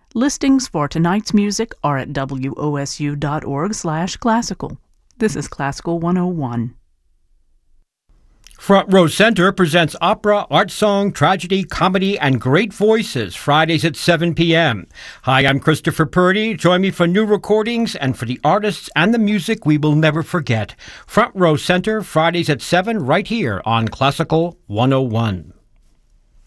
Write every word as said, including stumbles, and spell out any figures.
Listings for tonight's music are at W O S U dot org slash classical. This is Classical one oh one. Front Row Center presents opera, art song, tragedy, comedy, and great voices Fridays at seven p m Hi, I'm Christopher Purdy. Join me for new recordings and for the artists and the music we will never forget. Front Row Center, Fridays at seven, right here on Classical one oh one.